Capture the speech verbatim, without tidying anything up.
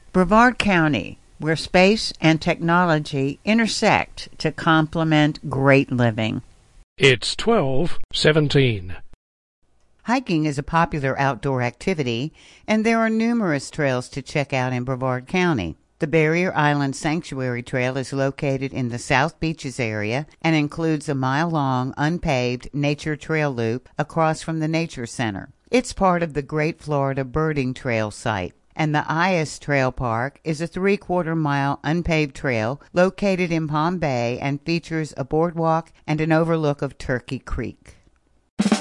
Brevard County, where space and technology intersect to complement great living. It's twelve seventeen. Hiking is a popular outdoor activity, and there are numerous trails to check out in Brevard County. The Barrier Island Sanctuary Trail is located in the South Beaches area and includes a mile-long, unpaved nature trail loop across from the Nature Center. It's part of the Great Florida Birding Trail site. And the Ias Trail Park is a three-quarter mile unpaved trail located in Palm Bay and features a boardwalk and an overlook of Turkey Creek.